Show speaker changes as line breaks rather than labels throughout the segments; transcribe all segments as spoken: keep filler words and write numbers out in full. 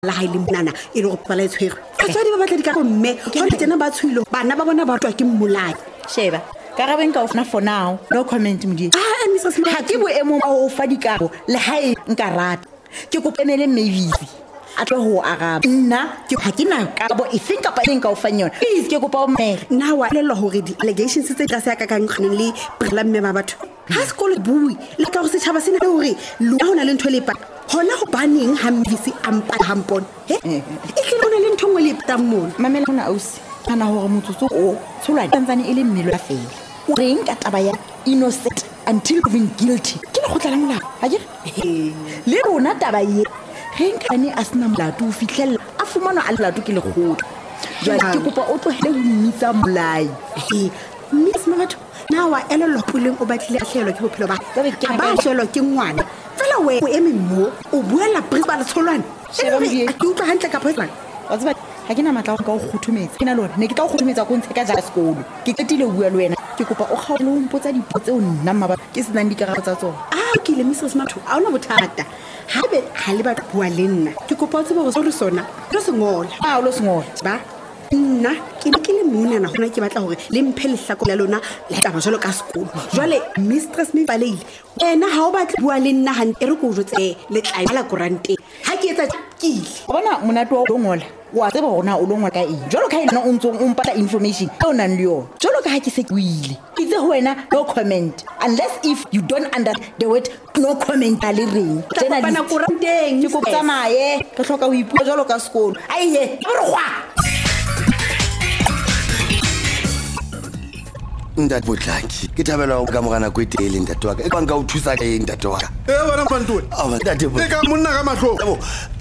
la ha ile monana e le go pala etshwere batswadi ba batla dikaro mme go le tena ba tshwilo bana ba bona ba twa ke mmolai
sheba ka ga benka o fna for now no comment modi
ah Missus
ha ke bo emo o fa dikaro le ha e nka rata ke kopemele Mavis a tlo ho araba nna ke ha ke na ka bo e think apa nka o fa nyona please ke kopa o mmele
na wa le lo hore di allegations tse tla se ka ka nkgone le prela mme ba batho ha sekolo bui le ka go se tshaba sena le hore lo hona le ntho le pa hona go baneng ha Mvisi ampa hampon he e ke lona le ntho ngwe le tamona
mamela hona ausi ana hore motsotso o tsolwa Tanzania ile mmelo ya fela o reng ka taba ya innocent until proven guilty ke le khotla la molao ha ke le rona taba ye reng ka ne a sena molato o fitlhela a fumana a lato ke le khotla jwa ke kopa o tlohele ho mmitsa molai
Miss Mabatho na wa ela lo puleng o batlile a hlelo ke bophelo ba ba hlelo ke ngwana fela we o eme mo o buela principal tsholwana a ke utlwa hantle ka photsana
wa tseba ha ke na matla go ka o khuthumetsa ke na lona ne ke tla go khuthumetsa go ntse ka ja sekolo ke tetile o bua le wena ke kopa o kgaole o mpotsa dipotse o nna maba ke se nang dikarabo tsa tsona
ah ke le Missus Matho a ona bothata haebe ha le ba bua le nna ke kopa o tsebe go re sona lo sengola
ah lo sengola
ba nna ke ke le mona na gona ke batla hore le mphe lehlako la lona la taba jalo ka sekolo jwale Mistress Mipaleile ena ha o batla bua le nna han e re go jotse le tla la korante ha ke etsa kile
bona monato wa o ngola wa tseba gona o longwa ka eng jalo ka ena o ntse o mpata information e o nang le yo jalo ka ha ke se kwile ke tse ho wena no comment unless if you don't understand the word no comment ale reng
tsena bana koranteng
ke go tsamaye ke hloka ho ipua jalo ka sekolo aiye ke re gwa
ndat botlaki ke thabela go ka mogana go tele ntate wa ka e bang ka o thusa ka eng ntate wa ka
e bona mpantoe
a ba ntate bo
e ka monna ka mahlo
bo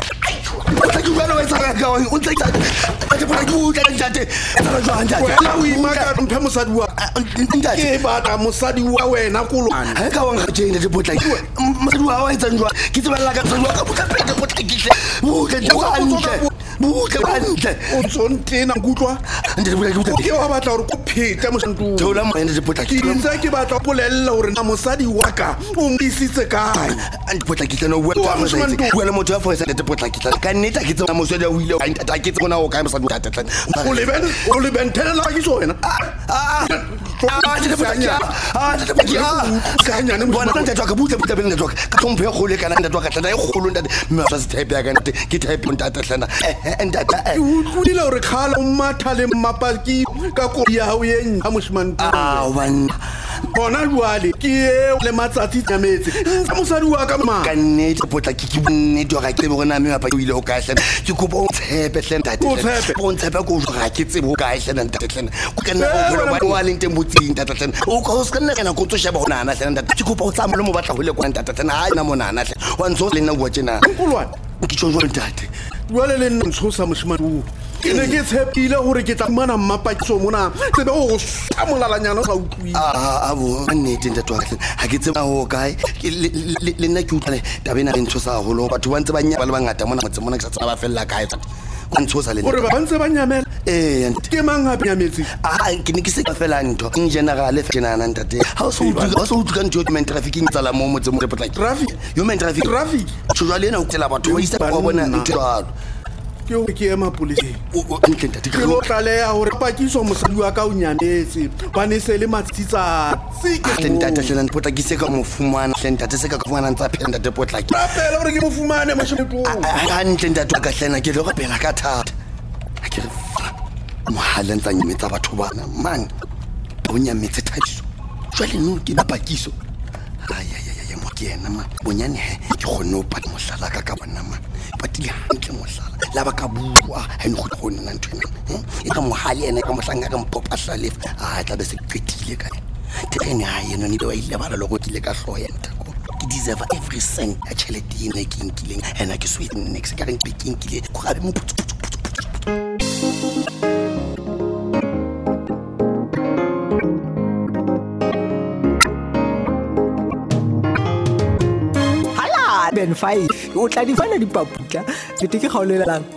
ta ke bona wa tsaka ka wa o ntse ka ntate bo ke o tla ntate tsara jwa ntate
la o imaka mphe mosadi wa
ntate
ke batla mosadi wa wena kolwana
ha ka wa nga tjeng ntate botlaki mosadi wa wa etsa njwa ke tsebela ka mosadi wa ka boka pete botlaki tle bo ke tswa ntle buka bantle
o tsontena nkutlwa
ntate botlaki
ke wa batla hore ko phete mosantu
thola mo ntate botlaki
ke ntse ke batla polella hore na mosadi wa ka o ngisitse kae
ntate botlaki tla no bua ka mosadi bua le motho wa foresa ntate botlaki tla ka nnete ke tsena mosadi o ile a ntata ke tsena o ka mosadi wa tata
o le ben o le ben tela ke so wena
ah ah ntate botlaki ah ntate botlaki
ka nyane
bona ntate wa ka butla butla bele ntate wa ka tlhomphe go le kana ntate wa ka tla e golo ntate mme sa se type ya ka ntate ke type ntate tlana
ke utlwile hore khala o matha le mmapaki ka kopi ya hao ye nna moshimane
ah banna
bona jwale ke le matsatsi tsametse sa mosadi wa ka ma
ka nnete potlaki ke bonnete wa ka ke bona mme mapa o ile o ka hlela ke kopa o tshepe hlela ntate o tshepe ko ga ke tsebo ka hlela ntate hlela ko ka nna o bona wa le nteng botsing ntate hlela o ka o ska nna kana go tso sheba bona na hlela ntate ke kopa o tsama le mo batla go le kwa ntate hlela ha ina mona na hlela wa ntso le nna bua tsena
nkulwana
ke tjo jwa ntate
jwale le nna ntshosa moshimane o ke ne ke tshepile hore ke tla mana mmapatso mona tsebe o sa molalanyana o sa utlwi
ah abo nnete ntate wa ha ke tseba ho kae le nna ke utlwa tabena le ntshosa haholo batho ba ntse ba nya ba le bangata mona motse mona ke sa tsaba fella kae tsa ba ntshosa le
hore ba ntse ba nyamela
eh
ke mang ha nyametse
ah ke ne ke se ka fela ntho in general e tjena ntate ha o so utlwa ha o so utlwa ntho human trafficking tsala mo motse mo potlaki
traffic
human traffic
traffic
tshwa le na o tela batho ba isa ba bona ntlo
ke o ke ema police
o ntle ntate
ke lo tlaleya hore pakiso mosadi wa ka o nyametse ba ne se le matsitsa tsike
ke ntate hlena potlaki se ka mo fumana hle ntate se ka fumana ntsa phela ntate potlaki
rapela hore ke mo fumane mashemeto
a ntle ntate ka hlena ke le go pela ka thata a ke re mo halentsa nyemetsa batho bana man o nyametse thabiso jwale no ke na pakiso ay ay ay mo ke ena ma bonyane he ke gone o pa mohlala ka ka bona ma patile hantle mohlala la ba ka bua ha ne go go nna ntwena e ka mohali ene ka mohlanga ka mpopa shalef a tla be se kwetile ka tene ha yena ni ba ile bala logo kile ka hloya ntako ke deserve every cent a chelete ene ke nkileng ena ke sweet next ka reng picking kile go gabe mo putsu putsu
ben five o tla di fana dipaputla bete ke kgaolelang